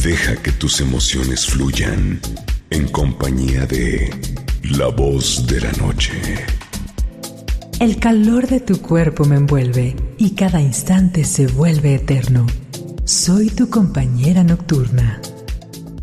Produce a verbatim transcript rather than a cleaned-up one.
Deja que tus emociones fluyan en compañía de La Voz de la Noche. El calor de tu cuerpo me envuelve y cada instante se vuelve eterno. Soy tu compañera nocturna.